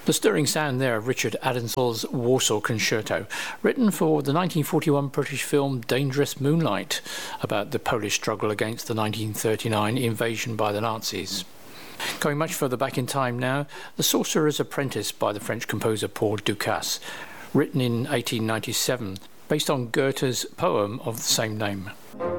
The stirring sound there of Richard Addinsell's Warsaw Concerto, written for the 1941 British film Dangerous Moonlight, about the Polish struggle against the 1939 invasion by the Nazis. Going much further back in time now, The Sorcerer's Apprentice by the French composer Paul Dukas, written in 1897, based on Goethe's poem of the same name.